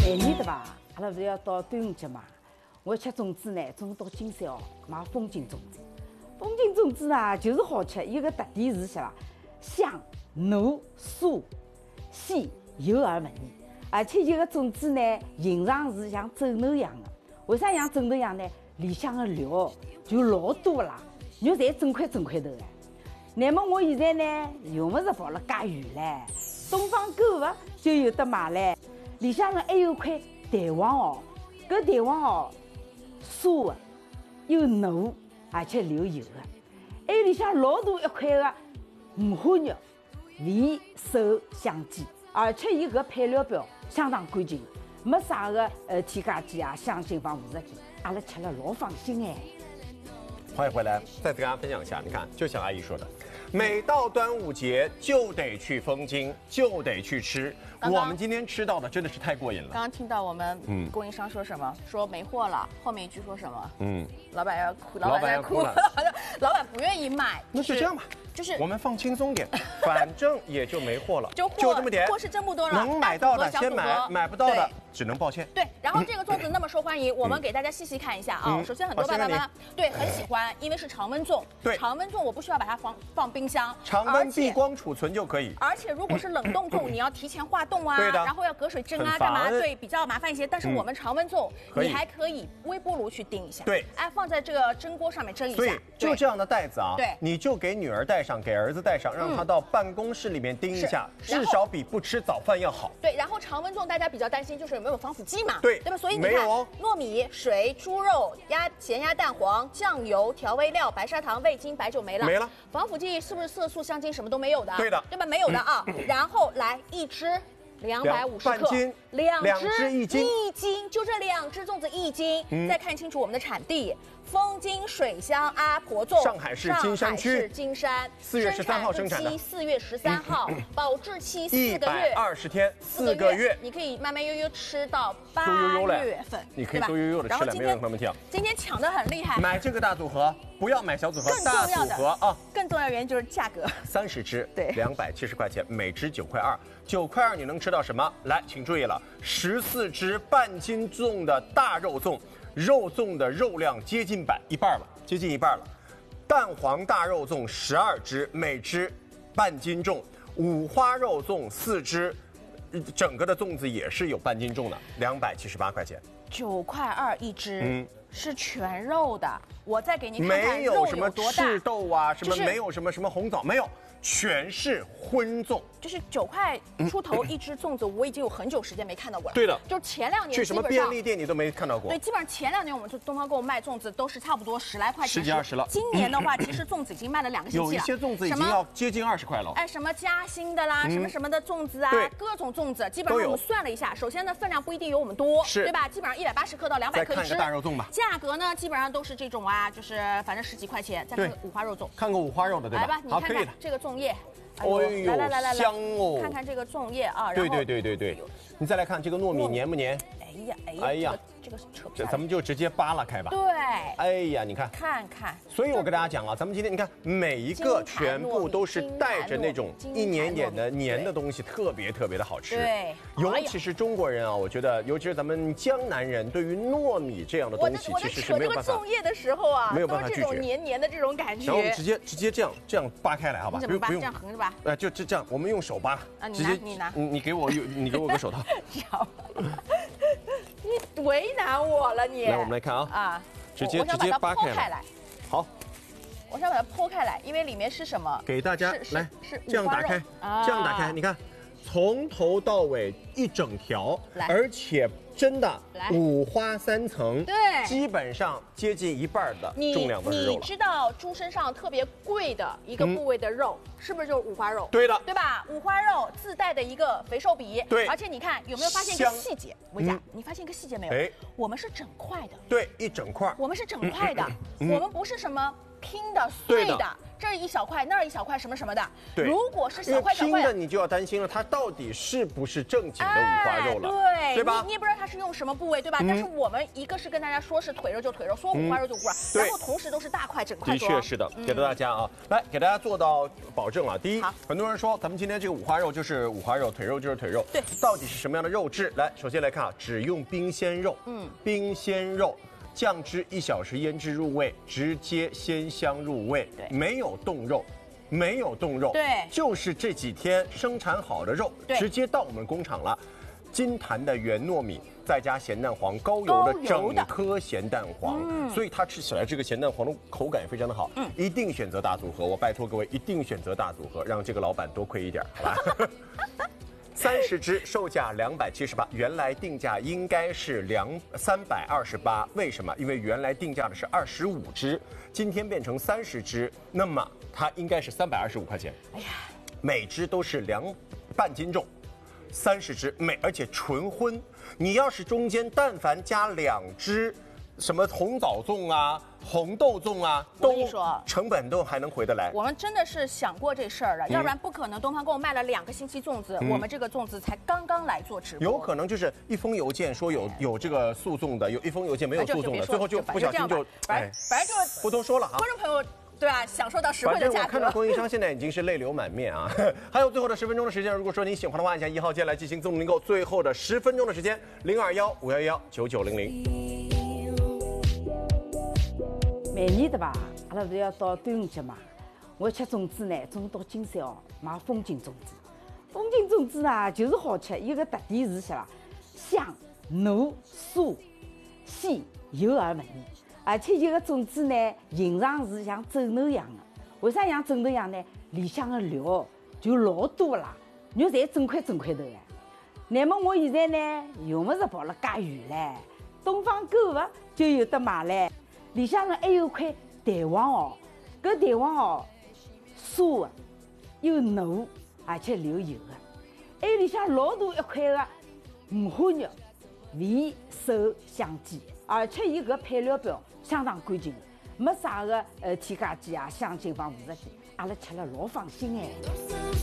年对伐？阿拉不是要到端午节嘛？我吃粽子呢，中午到金山哦买风景粽子。风景粽子呢，就是好吃，伊个特点是啥？香、糯、酥、鲜、油而不腻，而且伊个粽子呢，形状是像枕头一样的。为啥像枕头一样呢？里向的料就老多啦，肉侪整块头的。那么我现在呢，又不是跑了介远嘞，东方购物就有得买嘞。里向呢还有块蛋黄哦，搿蛋黄哦，酥的，又糯，而且流油的。还有里向老大一块的五花肉，味瘦香鸡，而且伊搿配料表相当干净，没啥个添加剂啊、香精防腐蚀剂，阿拉吃了老放心哎。 欢迎回来，再次跟大家分享一下，你看，就像阿姨说的，每到端午节就得去枫泾，就得去吃。我们今天吃到的真的是太过瘾了。 刚刚听到我们供应商说什么？说没货了。后面一句说什么？老板要哭，老板要哭了，老板不愿意买。 那就这样吧。 就是我们放轻松点，反正也就没货了， 就这么点， 货是真不多了， 能买到的先买，买不到的只能抱歉。 对，然后这个粽子那么受欢迎，我们给大家细细看一下啊。首先很多爸爸妈妈对很喜欢，因为是常温粽。 对， 常温粽我不需要把它放冰箱， 常温避光储存就可以。 而且如果是冷冻粽，你要提前化冻啊，然后要隔水蒸啊，干嘛？对，比较麻烦一些。但是我们常温粽，你还可以微波炉去叮一下， 对， 哎，放在这个蒸锅上面蒸一下。 所以就这样的袋子啊， 对， 你就给女儿带上，给儿子带上。让他到办公室里面叮一下，至少比不吃早饭要好。 对，然后常温粽大家比较担心就是有没有防腐剂嘛？ 对吧？所以你看，糯米、水、猪肉、咸鸭蛋黄、酱油、调味料、白砂糖、味精、白酒没了。防腐剂是不是色素、香精什么都没有的？ 对的， 对吧？没有的啊。然后来一只250克， 半斤，2只1斤 ，1斤，就这2只粽子1斤。再看清楚我们的产地。枫泾水乡阿婆粽， 上海市金山区， 金山 ，4月13号生产的 ，4月13号，保质期4个月 ，120天，4个月， 你可以慢慢悠悠吃到8月份， 你可以多悠悠的吃了，没有问题啊。 今天抢的很厉害， 买这个大组合，不要买小组合，大组合啊。 更重要的原因就是价格 ，30只， 对 ，270块钱，每只9块2，9块2你能吃到什么？来，请注意了，14只半斤重的大肉粽。肉粽的肉量接近一半了，接近一半了。蛋黄大肉粽12只，每只半斤重。五花肉粽4只，整个的粽子也是有半斤重的，278块钱。 9块2一只，是全肉的。我再给您看看没有什么赤豆啊，什么没有什么红枣，没有。全是荤粽， 就是9块出头一只粽子，我已经有很久时间没看到过了。 对的， 就是前2年去什么便利店你都没看到过。 对，基本上前2年我们东方购物卖粽子都是差不多10来块钱，10 几20了。 今年的话，其实粽子已经卖了2个星期了。 有一些粽子已经要接近20块了。 哎，什么嘉兴的啦，什么什么的粽子啊，各种粽子，基本上我们算了一下，首先呢分量不一定有我们多，对吧？基本上180克到200克一只。 再看一个大肉粽吧。 价格呢基本上都是这种啊，就是反正10几块钱。再看五花肉粽， 看个五花肉的，对吧？ 来吧，你看看这个粽叶。 哎呦， 来， 香哦！ 看看这个粽叶啊， 对，你再来看这个糯米黏不黏？ 哎呀，这个扯不下来， 咱们就直接扒拉开吧。 对， 哎呀，你看，所以我跟大家讲啊，咱们今天你看每一个全部都是带着那种一点点的黏的东西，特别的好吃。 对， 尤其是中国人啊，我觉得，尤其是咱们江南人，对于糯米这样的东西，其实是没有办法。 我在扯这个粽叶的时候啊， 没有办法拒绝， 都是这种黏黏的这种感觉。 然后我们直接这样扒开来，好吧？ 你怎么扒？这样横着扒？ 就这样，我们用手扒。 直接你拿， 你给我个手套。 你为难我了你。 来，我们来看啊，直接扒开来。好， 我想把它剖开来，因为里面是什么？ 给大家来，这样打开，这样打开，你看，从头到尾一整条，而且真的5花3层， 对， 基本上接近一半的重量都是肉了。 你知道猪身上特别贵的一个部位的肉，是不是就是五花肉？ 对的， 对吧？五花肉自带的一个肥瘦比， 对， 而且你看有没有发现一个细节？我讲，你发现一个细节没有？我们是整块的， 对，一整块。 我们是整块的，我们不是什么拼的、碎的。这儿一小块，那儿一小块，什么什么的。 对， 如果是小块小块的，你就要担心了，它到底是不是正经的五花肉了？对吧？ 你也不知道它是用什么部位，对吧？但是我们一个是跟大家说是腿肉就腿肉，说五花肉就五花，然后同时都是大块整块装。 的确是的，给到大家啊，来给大家做到保证啊。第一，很多人说咱们今天这个五花肉就是五花肉，腿肉就是腿肉， 对， 到底是什么样的肉质？来，首先来看啊，只用冰鲜肉，冰鲜肉。酱汁1小时腌制入味，直接鲜香入味，没有冻肉，没有冻肉， 对， 就是这几天生产好的肉，直接到我们工厂了。金坛的原糯米，再加咸蛋黄，高油的整颗咸蛋黄，所以它吃起来这个咸蛋黄的口感也非常的好。一定选择大组合，我拜托各位一定选择大组合，让这个老板多亏一点，好吧？30只，售价278，原来定价应该是328，为什么？因为原来定价的是25只，今天变成30只，那么它应该是325块钱。哎呀，每只都是半斤重，30只而且纯荤，你要是中间但凡加2只，什么红枣粽啊、红豆粽啊，都成本都还能回得来。 我们真的是想过这事儿了，要不然不可能东方给我卖了2个星期粽子，我们这个粽子才刚刚来做直播。 有可能就是一封邮件说有这个诉讼的，有一封邮件没有诉讼的，最后就不小心就反正就不多说了哈。 观众朋友。对吧？享受到实惠的价格。 反正我看到供应商现在已经是泪流满面啊！还有最后的10分钟的时间，如果说你喜欢的话，按下1号键来进行自动订购。最后的10分钟的时间，021-511-9900。 每年对吧？阿拉不是要到端午节嘛？我吃粽子呢，总到金山哦买风景粽子。风景粽子呢，就是好吃，一个特点是啥啦？香、糯、酥、鲜、油而不腻。而且一个粽子呢，形状是像肘头一样的。为啥像肘头一样呢？里向的料就老多啦，肉侪整块头的。那么我现在呢，用不着跑了介远嘞，东方购物就有得买嘞。里向呢还有块蛋黄哦，搿蛋黄哦，酥的，又糯，而且流油的。还有里向老大一块的五花肉，味瘦香鸡，而且伊搿配料表相当干净，没啥个添加剂啊、香精帮辅助剂，阿拉吃了老放心哎。